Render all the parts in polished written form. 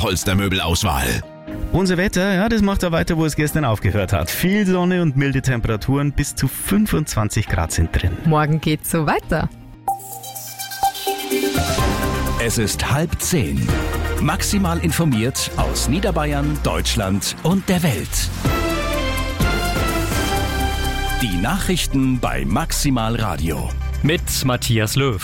Polstermöbelauswahl. Unser Wetter, ja, das macht ja weiter, wo es gestern aufgehört hat. Viel Sonne und milde Temperaturen, bis zu 25 Grad sind drin. Morgen geht's so weiter. Es ist 9:30. Maximal informiert aus Niederbayern, Deutschland und der Welt. Die Nachrichten bei Maximal Radio. Mit Matthias Löw.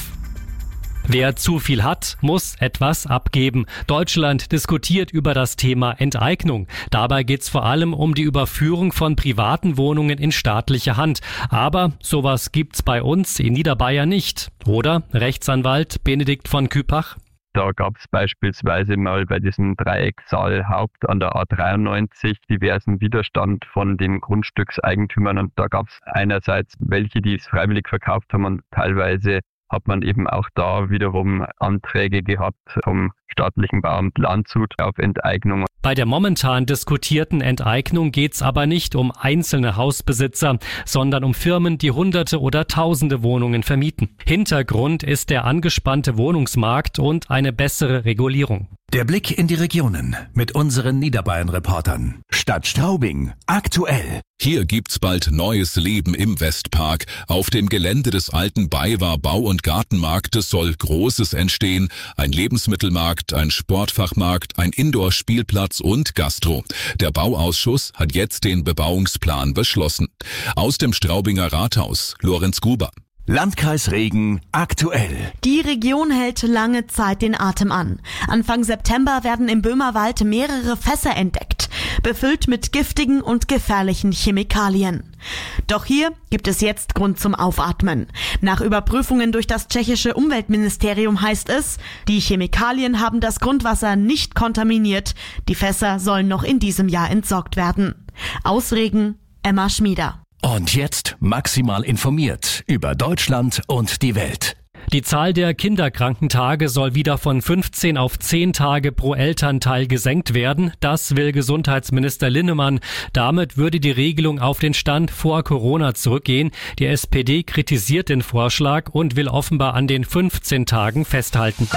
Wer zu viel hat, muss etwas abgeben. Deutschland diskutiert über das Thema Enteignung. Dabei geht's vor allem um die Überführung von privaten Wohnungen in staatliche Hand. Aber sowas gibt's bei uns in Niederbayern nicht. Oder, Rechtsanwalt Benedikt von Küpach? Da gab es beispielsweise mal bei diesem Dreiecksaal Haupt an der A93 diversen Widerstand von den Grundstückseigentümern. Und da gab es einerseits welche, die es freiwillig verkauft haben, und teilweise hat man eben auch da wiederum Anträge gehabt vom staatlichen Bauamt Landshut auf Enteignung. Bei der momentan diskutierten Enteignung geht's aber nicht um einzelne Hausbesitzer, sondern um Firmen, die Hunderte oder Tausende Wohnungen vermieten. Hintergrund ist der angespannte Wohnungsmarkt und eine bessere Regulierung. Der Blick in die Regionen mit unseren Niederbayern-Reportern. Stadt Straubing, aktuell. Hier gibt's bald neues Leben im Westpark. Auf dem Gelände des alten BayWa Bau- und Gartenmarktes soll Großes entstehen. Ein Lebensmittelmarkt, ein Sportfachmarkt, ein Indoor-Spielplatz und Gastro. Der Bauausschuss hat jetzt den Bebauungsplan beschlossen. Aus dem Straubinger Rathaus, Lorenz Gruber. Landkreis Regen, aktuell. Die Region hält lange Zeit den Atem an. Anfang September werden im Böhmerwald mehrere Fässer entdeckt, befüllt mit giftigen und gefährlichen Chemikalien. Doch hier gibt es jetzt Grund zum Aufatmen. Nach Überprüfungen durch das tschechische Umweltministerium heißt es, die Chemikalien haben das Grundwasser nicht kontaminiert. Die Fässer sollen noch in diesem Jahr entsorgt werden. Aus Regen, Emma Schmieder. Und jetzt maximal informiert über Deutschland und die Welt. Die Zahl der Kinderkrankentage soll wieder von 15 auf 10 Tage pro Elternteil gesenkt werden. Das will Gesundheitsminister Linnemann. Damit würde die Regelung auf den Stand vor Corona zurückgehen. Die SPD kritisiert den Vorschlag und will offenbar an den 15 Tagen festhalten.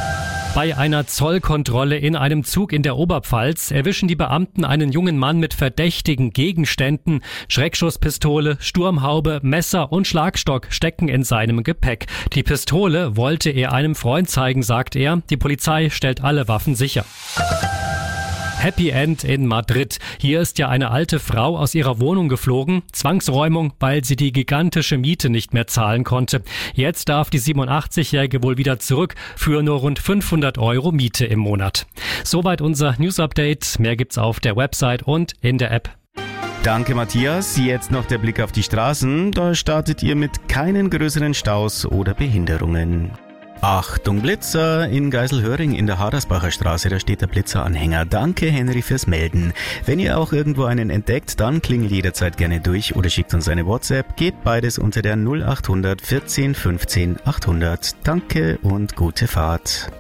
Bei einer Zollkontrolle in einem Zug in der Oberpfalz erwischen die Beamten einen jungen Mann mit verdächtigen Gegenständen. Schreckschusspistole, Sturmhaube, Messer und Schlagstock stecken in seinem Gepäck. Die Pistole wollte er einem Freund zeigen, sagt er. Die Polizei stellt alle Waffen sicher. Happy End in Madrid. Hier ist ja eine alte Frau aus ihrer Wohnung geflogen. Zwangsräumung, weil sie die gigantische Miete nicht mehr zahlen konnte. Jetzt darf die 87-Jährige wohl wieder zurück für nur rund 500 € Miete im Monat. Soweit unser News-Update. Mehr gibt's auf der Website und in der App. Danke, Matthias. Jetzt noch der Blick auf die Straßen. Da startet ihr mit keinen größeren Staus oder Behinderungen. Achtung Blitzer, in Geiselhöring in der Hadersbacher Straße, da steht der Blitzeranhänger. Danke Henry fürs Melden. Wenn ihr auch irgendwo einen entdeckt, dann klingelt jederzeit gerne durch oder schickt uns eine WhatsApp. Geht beides unter der 0800 14 15 800. Danke und gute Fahrt.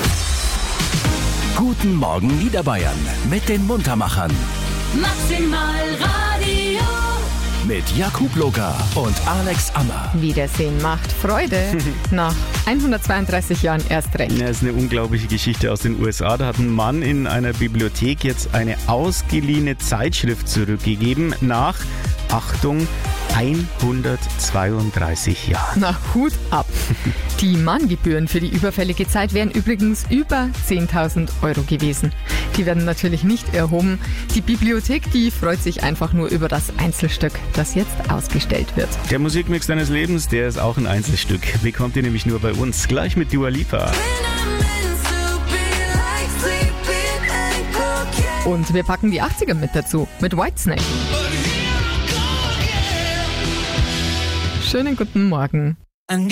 Guten Morgen Niederbayern mit den Muntermachern. Maximal Radio. Mit Jakub Loga und Alex Ammer. Wiedersehen macht Freude. Nach 132 Jahren erst recht. Ja, das ist eine unglaubliche Geschichte aus den USA. Da hat ein Mann in einer Bibliothek jetzt eine ausgeliehene Zeitschrift zurückgegeben nach, Achtung, 132 Jahren. Na, Hut ab. Die Mahngebühren für die überfällige Zeit wären übrigens über 10.000 € gewesen. Die werden natürlich nicht erhoben. Die Bibliothek, die freut sich einfach nur über das Einzelstück, das jetzt ausgestellt wird. Der Musikmix deines Lebens, der ist auch ein Einzelstück. Bekommt ihr nämlich nur bei uns. Gleich mit Dua Lipa. Und wir packen die 80er mit dazu, mit Whitesnake. Schönen guten Morgen.